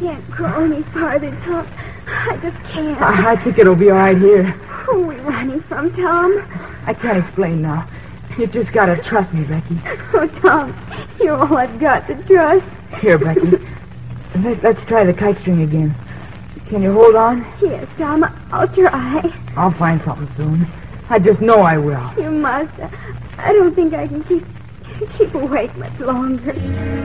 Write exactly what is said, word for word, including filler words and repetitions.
can't crawl any farther, Tom. I just can't. I, I think it'll be all right here. Who are we running from, Tom? I can't explain now. You just gotta trust me, Becky. Oh, Tom, you're all I've got to trust. Here, Becky. Let, let's try the kite string again. Can you hold on? Yes, Tom, I'll try. I'll find something soon. I just know I will. You must. I don't think I can keep keep awake much longer.